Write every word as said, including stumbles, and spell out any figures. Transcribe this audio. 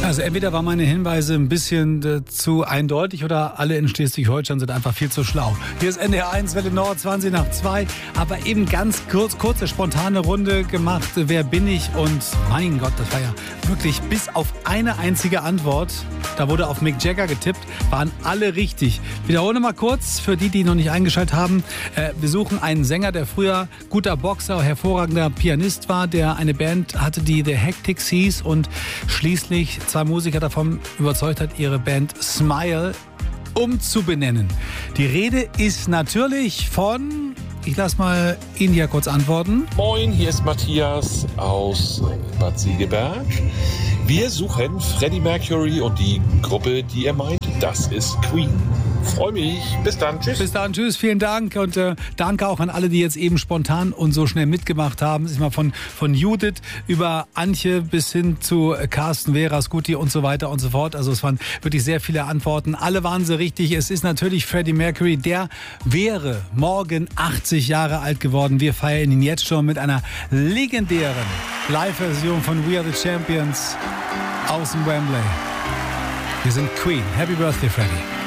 Also entweder waren meine Hinweise ein bisschen äh, zu eindeutig oder alle in Schleswig-Holstein sind einfach viel zu schlau. Hier ist N D R eins, Welle Nord, zwanzig nach zwei. Aber eben ganz kurz, kurze, spontane Runde gemacht. Wer bin ich? Und mein Gott, das war ja wirklich bis auf eine einzige Antwort. Da wurde auf Mick Jagger getippt, waren alle richtig. Wiederhole mal kurz für die, die noch nicht eingeschaltet haben. Äh, wir suchen einen Sänger, der früher guter Boxer, hervorragender Pianist war, der eine Band hatte, die The Hectics hieß und schließlich zwei Musiker davon überzeugt hat, ihre Band Smile umzubenennen. Die Rede ist natürlich von... Ich lasse mal ihn hier kurz antworten. Moin, hier ist Matthias aus Bad Segeberg. Wir suchen Freddie Mercury und die Gruppe, die er meint, das ist Queen. Freue mich. Bis dann. Tschüss. Bis dann. Tschüss. Vielen Dank. Und äh, danke auch an alle, die jetzt eben spontan und so schnell mitgemacht haben. Es ist mal von, von Judith über Antje bis hin zu Carsten, Vera, Scuti und so weiter und so fort. Also es waren wirklich sehr viele Antworten. Alle waren sie richtig. Es ist natürlich Freddie Mercury. Der wäre morgen achtzig Jahre alt geworden. Wir feiern ihn jetzt schon mit einer legendären Live-Version von We Are the Champions aus dem Wembley. Wir sind Queen. Happy Birthday, Freddie.